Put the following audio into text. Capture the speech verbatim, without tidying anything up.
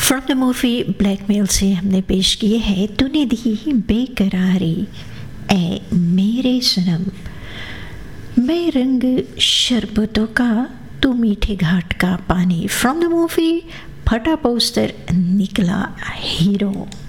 From the movie blackmail से हमने पेश किए है तूने दी बेकरारी ए मेरे सनम, मैं रंग शरबतों का तू मीठे घाट का पानी। फ्रॉम द मूवी फटा पोस्टर निकला हीरो।